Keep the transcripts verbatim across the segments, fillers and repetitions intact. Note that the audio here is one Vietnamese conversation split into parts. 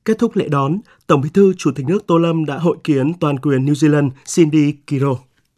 Kết thúc lễ đón, Tổng Bí thư Chủ tịch nước Tô Lâm đã hội kiến toàn quyền New Zealand Cindy Kiro.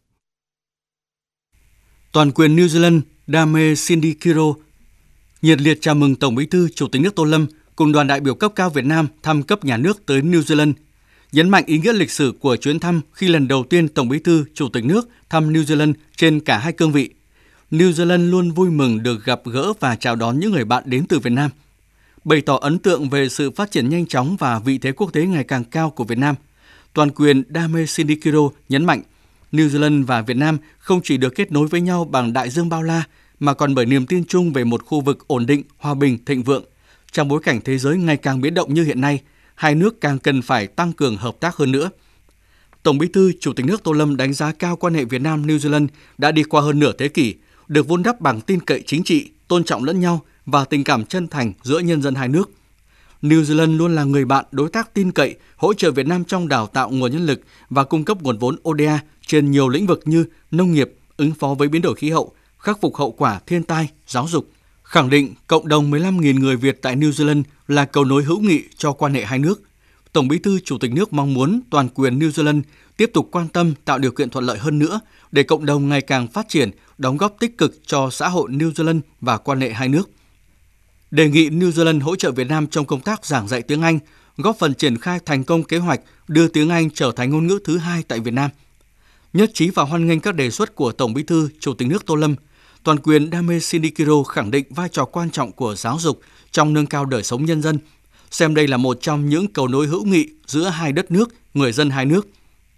Toàn quyền New Zealand Dame Cindy Kiro nhiệt liệt chào mừng Tổng Bí thư Chủ tịch nước Tô Lâm cùng đoàn đại biểu cấp cao Việt Nam thăm cấp nhà nước tới New Zealand, nhấn mạnh ý nghĩa lịch sử của chuyến thăm khi lần đầu tiên Tổng Bí thư Chủ tịch nước thăm New Zealand trên cả hai cương vị. New Zealand luôn vui mừng được gặp gỡ và chào đón những người bạn đến từ Việt Nam. Bày tỏ ấn tượng về sự phát triển nhanh chóng và vị thế quốc tế ngày càng cao của Việt Nam, toàn quyền Dame Cindy Kiro nhấn mạnh New Zealand và Việt Nam không chỉ được kết nối với nhau bằng đại dương bao la, mà còn bởi niềm tin chung về một khu vực ổn định, hòa bình, thịnh vượng. Trong bối cảnh thế giới ngày càng biến động như hiện nay, hai nước càng cần phải tăng cường hợp tác hơn nữa. Tổng Bí thư Chủ tịch nước Tô Lâm đánh giá cao quan hệ Việt Nam-New Zealand đã đi qua hơn nửa thế kỷ, được vun đắp bằng tin cậy chính trị, tôn trọng lẫn nhau và tình cảm chân thành giữa nhân dân hai nước. New Zealand luôn là người bạn, đối tác tin cậy, hỗ trợ Việt Nam trong đào tạo nguồn nhân lực và cung cấp nguồn vốn o đê a trên nhiều lĩnh vực như nông nghiệp, ứng phó với biến đổi khí hậu, khắc phục hậu quả thiên tai, giáo dục. Khẳng định cộng đồng mười lăm nghìn người Việt tại New Zealand là cầu nối hữu nghị cho quan hệ hai nước. Tổng Bí thư Chủ tịch nước mong muốn toàn quyền New Zealand tiếp tục quan tâm tạo điều kiện thuận lợi hơn nữa để cộng đồng ngày càng phát triển, đóng góp tích cực cho xã hội New Zealand và quan hệ hai nước. Đề nghị New Zealand hỗ trợ Việt Nam trong công tác giảng dạy tiếng Anh, góp phần triển khai thành công kế hoạch đưa tiếng Anh trở thành ngôn ngữ thứ hai tại Việt Nam. Nhất trí và hoan nghênh các đề xuất của Tổng Bí thư Chủ tịch nước Tô Lâm, toàn quyền Dame Cindy Kiro khẳng định vai trò quan trọng của giáo dục trong nâng cao đời sống nhân dân, xem đây là một trong những cầu nối hữu nghị giữa hai đất nước, người dân hai nước.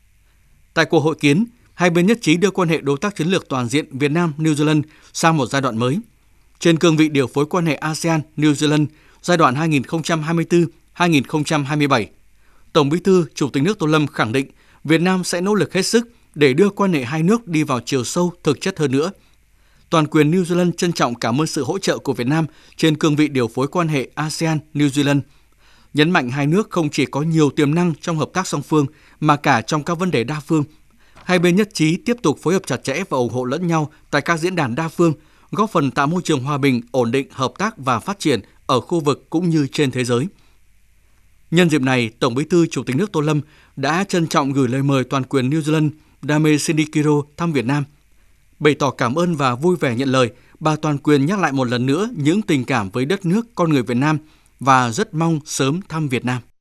Tại cuộc hội kiến, hai bên nhất trí đưa quan hệ đối tác chiến lược toàn diện Việt Nam-New Zealand sang một giai đoạn mới. Trên cương vị điều phối quan hệ a sê an-New Zealand giai đoạn hai nghìn không trăm hai mươi tư đến hai nghìn không trăm hai mươi bảy, Tổng Bí thư Chủ tịch nước Tô Lâm khẳng định Việt Nam sẽ nỗ lực hết sức để đưa quan hệ hai nước đi vào chiều sâu, thực chất hơn nữa. Toàn quyền New Zealand trân trọng cảm ơn sự hỗ trợ của Việt Nam trên cương vị điều phối quan hệ a sê an-New Zealand, nhấn mạnh hai nước không chỉ có nhiều tiềm năng trong hợp tác song phương mà cả trong các vấn đề đa phương. Hai bên nhất trí tiếp tục phối hợp chặt chẽ và ủng hộ lẫn nhau tại các diễn đàn đa phương, góp phần tạo môi trường hòa bình, ổn định, hợp tác và phát triển ở khu vực cũng như trên thế giới. Nhân dịp này, Tổng Bí thư Chủ tịch nước Tô Lâm đã trân trọng gửi lời mời toàn quyền New Zealand Dame Cindy Kiro thăm Việt Nam. Bày tỏ cảm ơn và vui vẻ nhận lời, bà toàn quyền nhắc lại một lần nữa những tình cảm với đất nước, con người Việt Nam và rất mong sớm thăm Việt Nam.